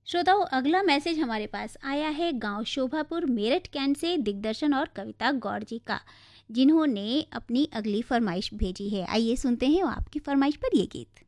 श्रोताओं, अगला मैसेज हमारे पास आया है गांव शोभापुर मेरठ कैंट से दिग्दर्शन और कविता गौड़ जी का, जिन्होंने अपनी अगली फरमाइश भेजी है। आइए सुनते हैं आपकी फरमाइश पर ये गीत।